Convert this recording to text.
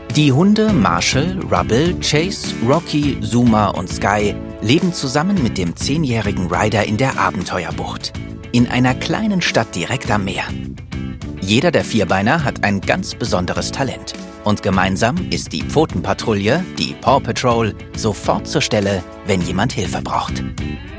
Die Hunde Marshall, Rubble, Chase, Rocky, Zuma und Sky leben zusammen mit dem 10-jährigen Ryder in der Abenteuerbucht, in einer kleinen Stadt direkt am Meer. Jeder der Vierbeiner hat ein ganz besonderes Talent und gemeinsam ist die Pfotenpatrouille, die Paw Patrol, sofort zur Stelle, wenn jemand Hilfe braucht.